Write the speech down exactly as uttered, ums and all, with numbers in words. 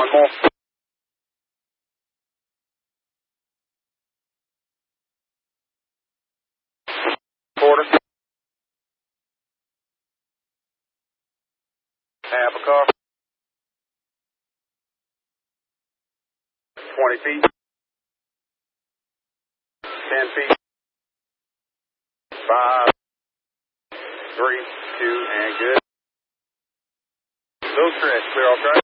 one more. Quarter. Half a car. twenty feet. ten feet. five, three, two, and good. Little stretch, clear off track.